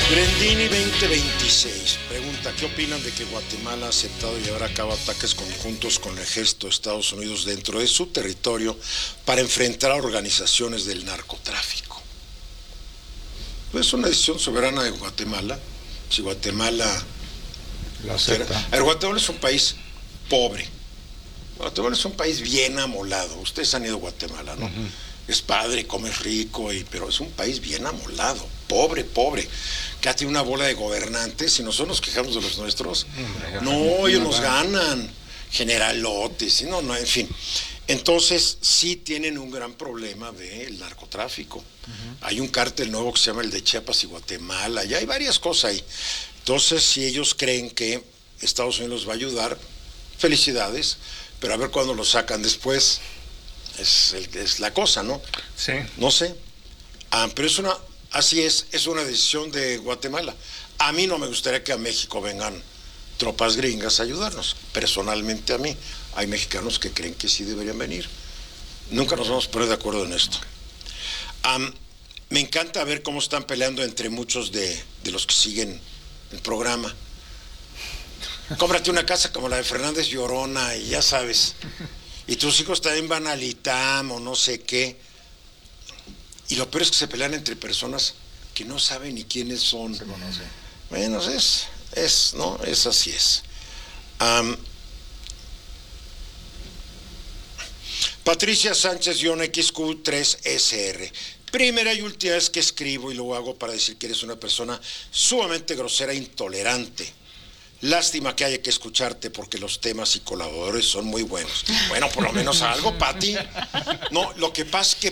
Grendini 2026 pregunta: ¿qué opinan de que Guatemala ha aceptado llevar a cabo ataques conjuntos con el ejército de Estados Unidos dentro de su territorio para enfrentar a organizaciones del narcotráfico? Pues es una decisión soberana de Guatemala. Si Guatemala lo acepta. A ver, Guatemala es un país pobre. Guatemala es un país bien amolado. Ustedes han ido a Guatemala, ¿no? Uh-huh. Es padre, comes rico, pero es un país bien amolado, pobre, que tiene una bola de gobernantes y nosotros nos quejamos de los nuestros. No, ellos nos ganan, generalotes, no, en fin. Entonces, sí tienen un gran problema del narcotráfico. Uh-huh. Hay un cártel nuevo que se llama el de Chiapas y Guatemala, y hay varias cosas ahí. Entonces, si ellos creen que Estados Unidos los va a ayudar, felicidades, pero a ver cuándo lo sacan después. Es la cosa, ¿no? Sí. No sé. Pero así es una decisión de Guatemala. A mí no me gustaría que a México vengan tropas gringas a ayudarnos. Personalmente a mí. Hay mexicanos que creen que sí deberían venir. Nunca nos vamos a poner de acuerdo en esto. Me encanta ver cómo están peleando entre muchos de los que siguen el programa. Cómprate una casa como la de Fernández Llorona y ya sabes. Y tus hijos también van al ITAM o no sé qué. Y lo peor es que se pelean entre personas que no saben ni quiénes son. Se conocen. Bueno, ¿no? Así es. Patricia Sánchez-XQ3SR. Primera y última vez que escribo y lo hago para decir que eres una persona sumamente grosera e intolerante. Lástima que haya que escucharte porque los temas y colaboradores son muy buenos. Bueno, por lo menos algo, Pati. No, lo que pasa es que